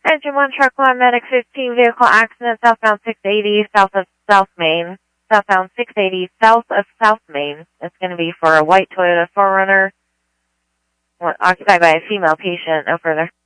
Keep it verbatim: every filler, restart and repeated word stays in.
Engine one, truck one, medic fifteen, vehicle accident, southbound six eighty, south of South Main. Southbound six eighty, south of South Main. It's going to be for a white Toyota four runner, occupied by a female patient. No further.